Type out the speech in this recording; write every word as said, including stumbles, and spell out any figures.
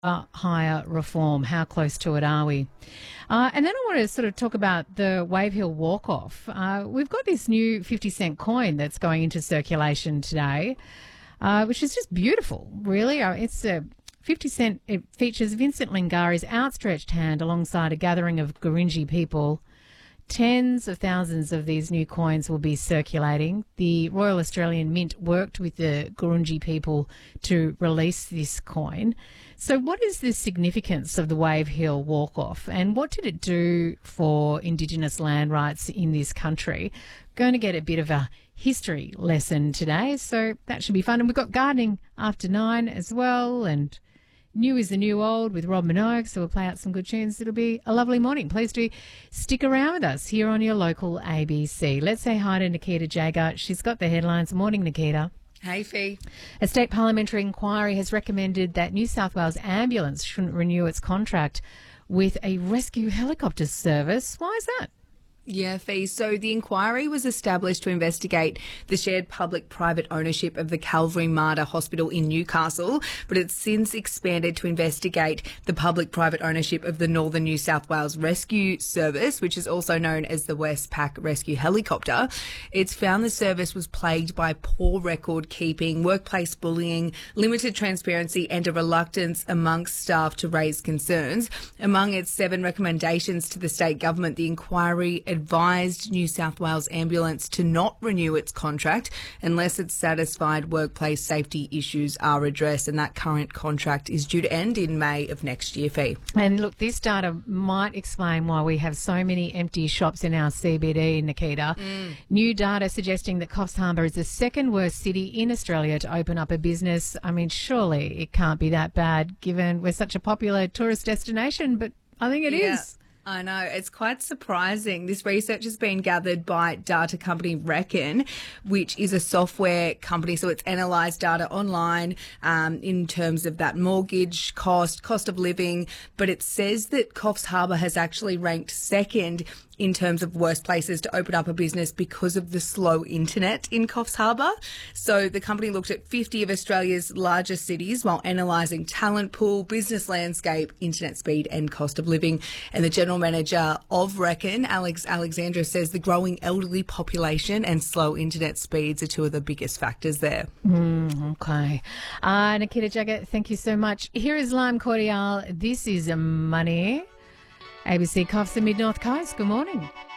uh, higher reform. How close to it are we? Uh, and then I want to sort of talk about the Wave Hill walk-off. Uh, we've got this new fifty cent coin that's going into circulation today, uh, which is just beautiful, really. Uh, it's a fifty cent. It features Vincent Lingari's outstretched hand alongside a gathering of Gurindji people. Tens of thousands of these new coins will be circulating. The Royal Australian Mint worked with the Gurindji people to release this coin. So what is the significance of the Wave Hill walk-off, and what did it do for Indigenous land rights in this country? Going to get a bit of a history lesson today, so that should be fun. And we've got gardening after nine as well, and new is the new old with Rob Minogue, so we'll play out some good tunes. It'll be a lovely morning. Please do stick around with us here on your local A B C. Let's say hi to Nikita Jager. She's got the headlines. Morning, Nikita. Hey, Fee. A state parliamentary inquiry has recommended that New South Wales Ambulance shouldn't renew its contract with a rescue helicopter service. Why is that? Yeah, Fee. So the inquiry was established to investigate the shared public-private ownership of the Calvary Mater Hospital in Newcastle, but it's since expanded to investigate the public-private ownership of the Northern New South Wales Rescue Service, which is also known as the Westpac Rescue Helicopter. It's found the service was plagued by poor record keeping, workplace bullying, limited transparency, and a reluctance amongst staff to raise concerns. Among its seven recommendations to the state government, the inquiry advised New South Wales Ambulance to not renew its contract unless its satisfied workplace safety issues are addressed, and that current contract is due to end in May of next year, Fee. And look, this data might explain why we have so many empty shops in our C B D, Nikita. Mm. New data suggesting that Coffs Harbour is the second worst city in Australia to open up a business. I mean, surely it can't be that bad given we're such a popular tourist destination, but I think it yeah. is. I know, it's quite surprising. This research has been gathered by data company Reckon, which is a software company. So it's analysed data online um, in terms of that mortgage cost, cost of living. But it says that Coffs Harbour has actually ranked second in terms of worst places to open up a business because of the slow internet in Coffs Harbour. So the company looked at fifty of Australia's largest cities while analysing talent pool, business landscape, internet speed and cost of living. And the general manager of Reckon, Alex Alexandra, says the growing elderly population and slow internet speeds are two of the biggest factors there. Mm, okay. Uh, Nikita Jager, thank you so much. Here is Lime Cordial. This is Money. A B C Coffs and Mid North Coast. Good morning.